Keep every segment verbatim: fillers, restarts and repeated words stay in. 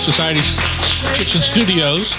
Society Kitchen Studios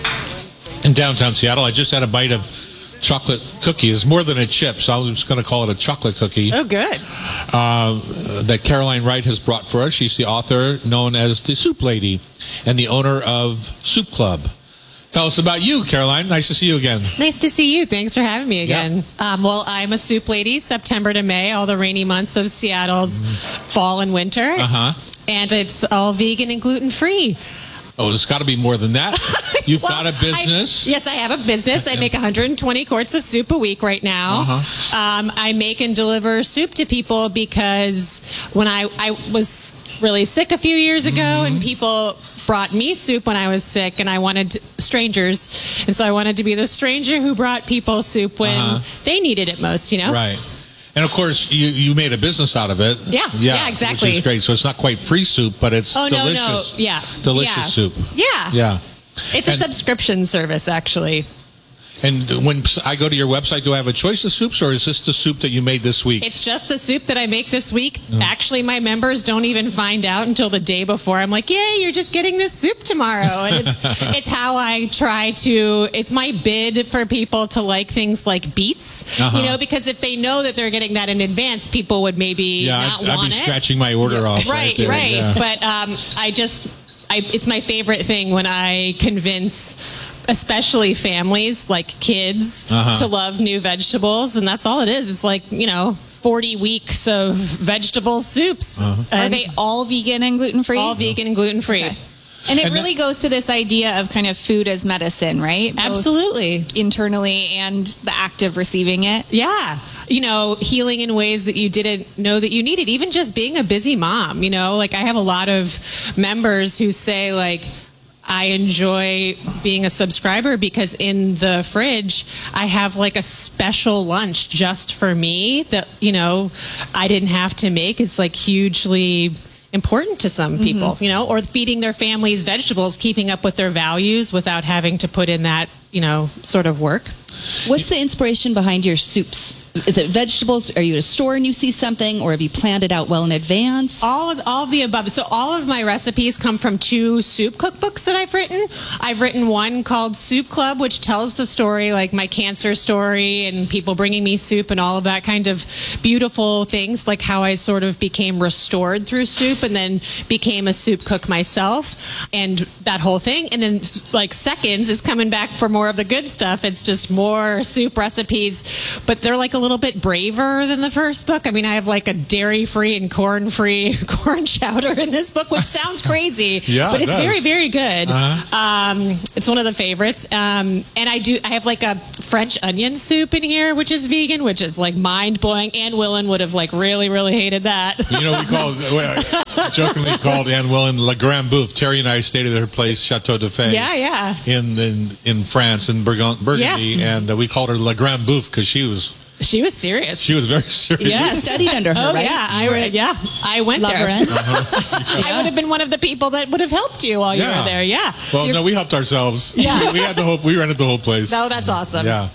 in downtown Seattle. I just had a bite of chocolate cookie. It's more than a chip, so I was just going to call it a chocolate cookie. Oh, good. Uh, that Caroline Wright has brought for us. She's the author known as the Soup Lady and the owner of Soup Club. Tell us about you, Caroline. Nice to see you again. Nice to see you. Thanks for having me again. Yep. Um, well, I'm a soup lady, September to May, all the rainy months of Seattle's mm. fall and winter. Uh-huh. And it's all vegan and gluten-free. Oh, there's got to be more than that. You've well, got a business. I, yes, I have a business. I make one hundred twenty quarts of soup a week right now. Uh-huh. Um, I make and deliver soup to people because when I, I was really sick a few years ago mm. and people brought me soup when I was sick, and I wanted to, strangers, and so I wanted to be the stranger who brought people soup when uh-huh. they needed it most, you know? Right. And, of course, you, you made a business out of it. Yeah, yeah, yeah, exactly. Which is great. So it's not quite free soup, but it's oh, delicious. no, no, yeah. Delicious yeah. soup. Yeah. Yeah. It's and, a subscription service, actually. And when I go to your website, do I have a choice of soups, or is this the soup that you made this week? It's just the soup that I make this week. Mm. Actually, my members don't even find out until the day before. I'm like, yay, you're just getting this soup tomorrow. And it's it's how I try to, it's my bid for people to like things like beets, uh-huh. you know, because if they know that they're getting that in advance, people would maybe yeah, not I'd, want I'd be it. scratching my order yeah. off. Right, right. right. Yeah. But um, I just, I, it's my favorite thing when I convince especially families like kids uh-huh. to love new vegetables, and that's all it is. It's like, you know, forty weeks of vegetable soups. Uh-huh. Are they all vegan and gluten-free? All vegan and gluten-free. Okay. And it and really goes to this idea of kind of food as medicine, right? Absolutely. Both internally and the act of receiving it. Yeah. You know, healing in ways that you didn't know that you needed. Even just being a busy mom, you know, like I have a lot of members who say like, I enjoy being a subscriber because in the fridge, I have like a special lunch just for me that, you know, I didn't have to make. It's like hugely important to some people, mm-hmm. you know, or feeding their families vegetables, keeping up with their values without having to put in that, you know, sort of work. What's the inspiration behind your soups? Is it vegetables? Are you at a store and you see something, or have you planned it out well in advance? All of all of the above. So all of my recipes come from two soup cookbooks that I've written. I've written one called Soup Club, which tells the story, like my cancer story and people bringing me soup and all of that kind of beautiful things, like how I sort of became restored through soup and then became a soup cook myself and that whole thing. And then like Seconds is coming back for more of the good stuff. It's just more soup recipes, but they're like a little bit braver than the first book. I mean, I have like a dairy-free and corn-free corn chowder in this book, which sounds crazy, yeah, but it's it very, very good. Uh-huh. Um, it's one of the favorites. Um, and I do, I have like a French onion soup in here, which is vegan, which is like mind-blowing. Anne Willen would have like really, really hated that. You know, we called, we jokingly called Anne Willen La Grande Bouffe. Terry and I stayed at her place, Chateau de Fay. Yeah, yeah. In, in, in France, in Burgund- Burgundy, yeah. and uh, we called her La Grande Bouffe because she was... She was serious. She was very serious. Yes. You studied under her, oh, right? yeah, I, yeah, I went La there. Uh-huh. I would have been one of the people that would have helped you while yeah. you were there. Yeah. Well, so no, we helped ourselves. Yeah. we had the whole. We rented the whole place. No, that's awesome. Yeah.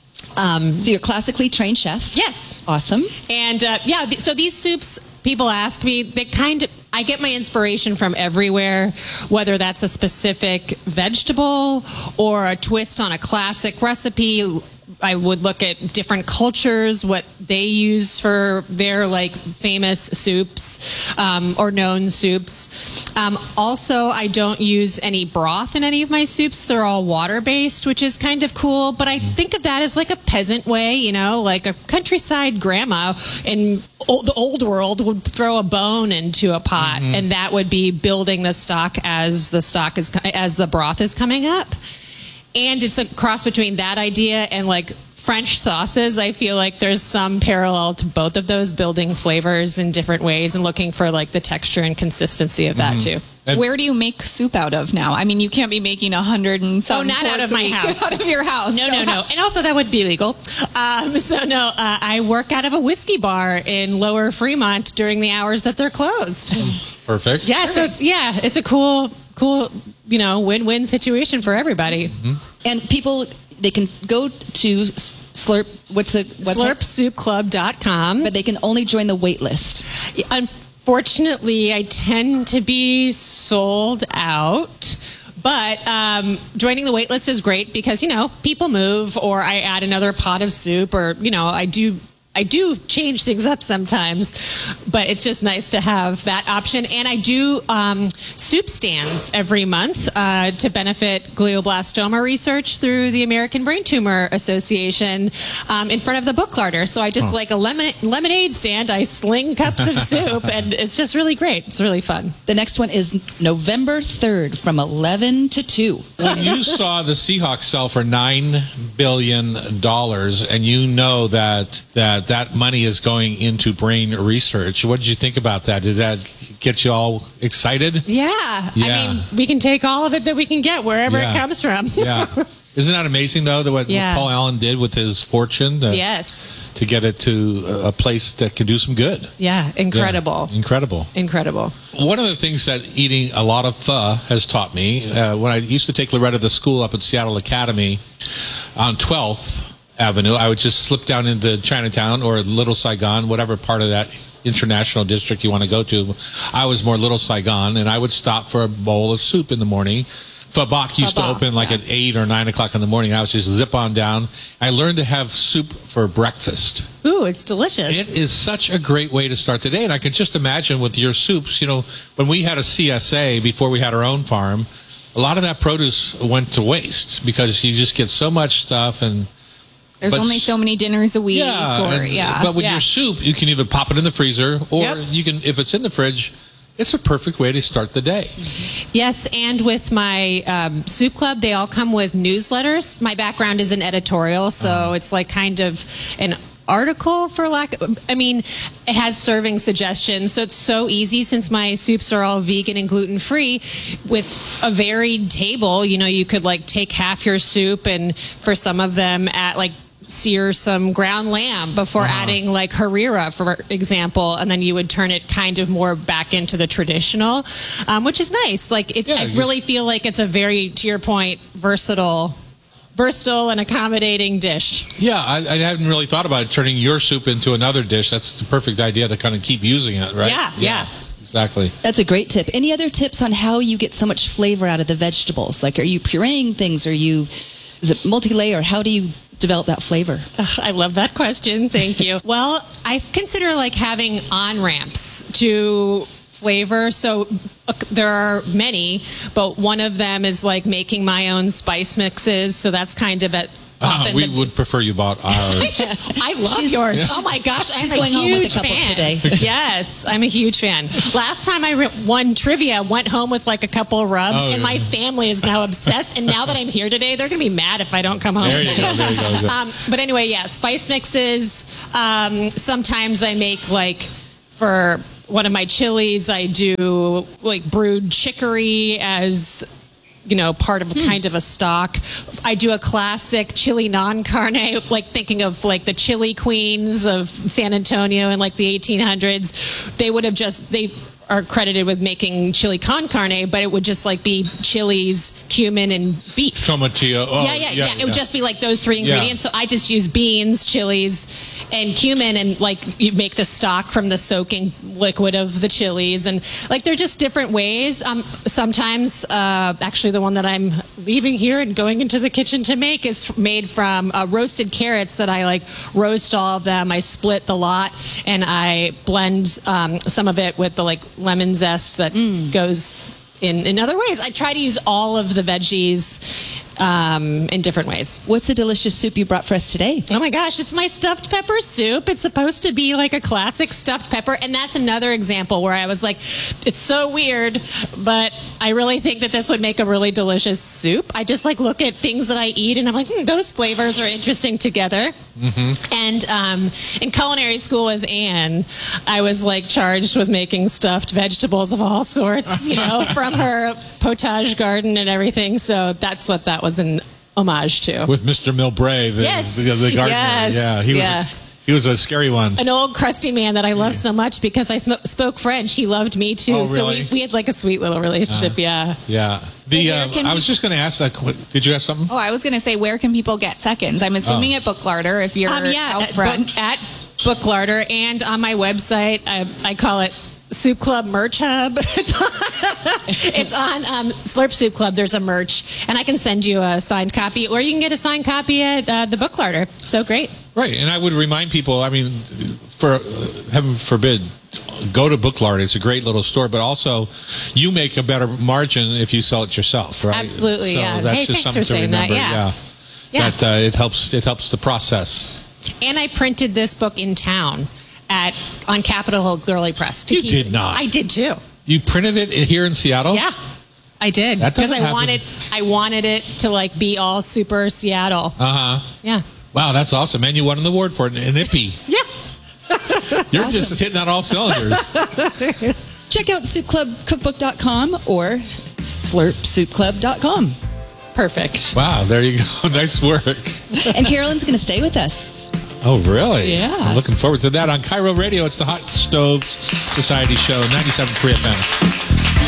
Um, so you're a classically trained chef. Yes. Awesome. And uh, yeah, th- so these soups, people ask me, they kind of, I get my inspiration from everywhere, whether that's a specific vegetable or a twist on a classic recipe. I would look at different cultures, what they use for their like famous soups um, or known soups. Um, also, I don't use any broth in any of my soups. They're all water-based, which is kind of cool. But I think of that as like a peasant way, you know, like a countryside grandma in o- the old world would throw a bone into a pot, mm-hmm. and that would be building the stock as the stock is as the broth is coming up. And it's a cross between that idea and like French sauces. I feel like there's some parallel to both of those, building flavors in different ways and looking for like the texture and consistency of that mm-hmm. too. And where do you make soup out of now? I mean, you can't be making a hundred and some. Oh, not out of my house. Out of your house. No, so no, no. And also that would be illegal. Um, so no, uh, I work out of a whiskey bar in Lower Fremont during the hours that they're closed. Perfect. Yeah, Perfect. so it's yeah, it's a cool, cool, you know, win-win situation for everybody. Mm-hmm. And people, they can go to Slurp. What's the website? slurp soup club dot com. But they can only join the wait list. Um, fortunately, I tend to be sold out. But um, joining the wait list is great because, you know, people move, or I add another pot of soup, or, you know, I do I do change things up sometimes, but it's just nice to have that option. And I do um, soup stands every month uh, to benefit glioblastoma research through the American Brain Tumor Association um, in front of the book larder. So I just Oh. like a lemon- lemonade stand. I sling cups of soup, and it's just really great. It's really fun. The next one is November third from eleven to two. When you saw the Seahawks sell for nine billion dollars, and you know that that that money is going into brain research, what did you think about that? Did that get you all excited? Yeah. Yeah. I mean, we can take all of it that we can get wherever Yeah. it comes from. Yeah. Isn't that amazing, though, that what, Yeah. what Paul Allen did with his fortune to, Yes. to get it to a place that can do some good? Yeah. Incredible. Yeah. Incredible. Incredible. One of the things that eating a lot of pho has taught me, uh, when I used to take Loretta to school up at Seattle Academy on twelfth Avenue, I would just slip down into Chinatown or Little Saigon, whatever part of that international district you want to go to. I was more Little Saigon, and I would stop for a bowl of soup in the morning. Pho Bok used Pho to Bok, open like yeah. at eight or nine o'clock in the morning. I was just zip on down. I learned to have soup for breakfast. Ooh, it's delicious. It is such a great way to start the day. And I can just imagine with your soups, you know, when we had a C S A before we had our own farm, a lot of that produce went to waste because you just get so much stuff. And There's but- only so many dinners a week. yeah, or, and- yeah. But with Yeah. your soup, you can either pop it in the freezer or Yep. you can, if it's in the fridge, it's a perfect way to start the day. Yes, and with my um, soup club, they all come with newsletters. My background is in editorial, so Uh-huh. it's like kind of an article for lack I mean, it has serving suggestions, so it's so easy since my soups are all vegan and gluten free. With a varied table, you know, you could like take half your soup and for some of them at like sear some ground lamb before Uh-huh. adding like harira, for example, and then you would turn it kind of more back into the traditional, um, which is nice. Like it, Yeah, I you- really feel like it's a very, to your point, versatile, versatile and accommodating dish. Yeah, I, I hadn't really thought about turning your soup into another dish. That's the perfect idea to kind of keep using it, right? Yeah, yeah. Exactly. That's a great tip. Any other tips on how you get so much flavor out of the vegetables? Like, are you pureeing things? Are you, is it multi-layer? How do you develop that flavor? Ugh, I love that question. Thank you. Well, I consider like having on-ramps to flavor. So uh, there are many, but one of them is like making my own spice mixes. So that's kind of at Uh, often we the- would prefer you bought ours. I love She's- yours. Yeah. Oh my gosh, I'm She's a going home with a huge couple fan. today. Yes, I'm a huge fan. Last time I re- won trivia, went home with like a couple of rubs, Oh, and yeah. my family is now obsessed. And now that I'm here today, they're going to be mad if I don't come home. There you go. There you go. Good. Um, but anyway, yeah, spice mixes. Um, sometimes I make like for one of my chilies, I do like brewed chicory as, you know, part of kind of a stock. I do a classic chili non carne, like thinking of like the chili queens of San Antonio in like the eighteen hundreds. They would have just, they are credited with making chili con carne, but it would just like be chilies, cumin, and beef. Tomatillo. Oh, yeah, yeah, yeah, It would just be like those three Yeah. ingredients. So I just use beans, chilies, and cumin, and like you make the stock from the soaking liquid of the chilies, and like they're just different ways. Um, sometimes, uh, actually, the one that I'm leaving here and going into the kitchen to make is made from uh, roasted carrots that I like roast all of them. I split the lot and I blend um, some of it with the like lemon zest that goes in in other ways. I try to use all of the veggies um, in different ways. What's the delicious soup you brought for us today? Oh my gosh, it's my stuffed pepper soup. It's supposed to be like a classic stuffed pepper. And that's another example where I was like, it's so weird, but I really think that this would make a really delicious soup. I just like look at things that I eat and I'm like, hmm, those flavors are interesting together. Mm-hmm. And um, in culinary school with Anne, I was like charged with making stuffed vegetables of all sorts, you know, from her potage garden and everything. So that's what that was an homage to. With Mister Milbray, the, Yes. the, the gardener. Yes. Yeah, he was, Yeah. A, he was a scary one. An old crusty man that I love so much because I sm- spoke French. He loved me too. Oh, So really? we, we had like a sweet little relationship. yeah. Yeah. The where um, can I we- was just going to ask that. qu- Did you have something? Oh, I was going to say, where can people get seconds? I'm assuming Oh. at Book Larder if you're Um, yeah. out At, front. book, at Book Larder and on my website. I, I call it Soup Club merch hub. It's on, it's on um, Slurp Soup Club. There's a merch, and I can send you a signed copy, or you can get a signed copy at uh, the Book Larder. So great. Right, and I would remind people, I mean, for uh, heaven forbid, go to Book Larder. It's a great little store, but also you make a better margin if you sell it yourself, right? Absolutely, so yeah. That's Hey, just thanks something for to saying that, remember. yeah. Yeah. That uh, it helps. It helps the process. And I printed this book in town at on Capitol Hill Girly Press. To You keep did it. not. I did too. You printed it here in Seattle? Yeah, I did That because doesn't I happen. wanted I wanted it to like be all super Seattle. Uh huh. Yeah. Wow, that's awesome, man! You won an award for it, an I P P. Yeah. You're just hitting on all cylinders. Check out soup club cookbook dot com or slurp soup club dot com. Perfect. Wow, there you go. Nice work. And Carolyn's going to stay with us. Oh, really? Yeah. I'm looking forward to that on Cairo Radio. It's the Hot Stove Society Show, ninety-seven point three F M.